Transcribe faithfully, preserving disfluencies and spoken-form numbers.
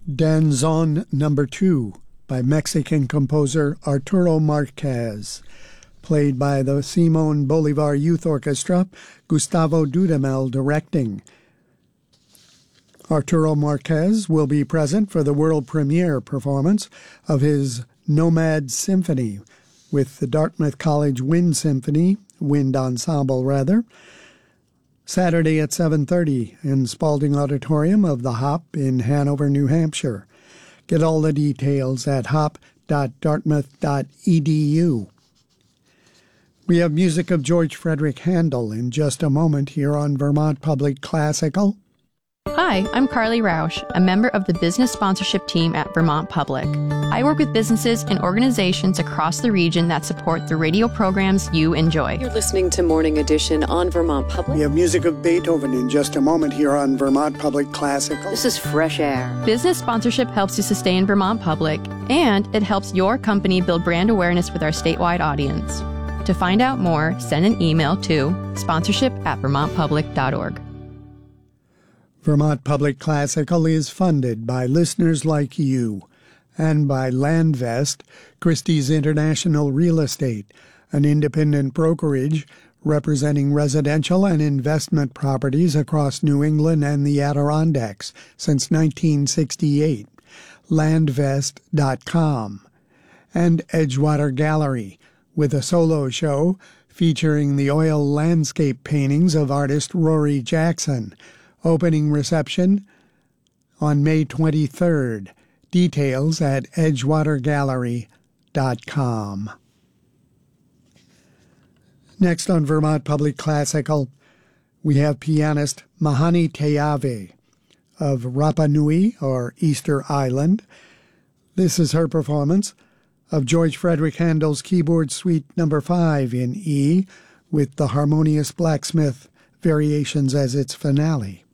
Danzón Number Two by Mexican composer Arturo Marquez, played by the Simón Bolívar Youth Orchestra, Gustavo Dudamel directing. Arturo Marquez will be present for the world premiere performance of his Nomad Symphony with the Dartmouth College Wind Symphony, Wind Ensemble rather, Saturday at seven thirty in Spalding Auditorium of the Hop in Hanover, New Hampshire. Get all the details at hop dot dartmouth dot e d u. We have music of George Frederick Handel in just a moment here on Vermont Public Classical. Hi, I'm Carly Rausch, a member of the business sponsorship team at Vermont Public. I work with businesses and organizations across the region that support the radio programs you enjoy. You're listening to Morning Edition on Vermont Public. We have music of Beethoven in just a moment here on Vermont Public Classical. This is Fresh Air. Business sponsorship helps you sustain Vermont Public, and it helps your company build brand awareness with our statewide audience. To find out more, send an email to sponsorship at vermont public dot org. Vermont Public Classical is funded by listeners like you and by Landvest, Christie's International Real Estate, an independent brokerage representing residential and investment properties across New England and the Adirondacks since nineteen sixty-eight, landvest dot com, and Edgewater Gallery, with a solo show featuring the oil landscape paintings of artist Rory Jackson. Opening reception on May twenty-third. Details at edgewater gallery dot com. Next on Vermont Public Classical, we have pianist Mahani Teave of Rapa Nui, or Easter Island. This is her performance of George Frederick Handel's Keyboard Suite Number five in E, with the Harmonious Blacksmith Variations as its finale.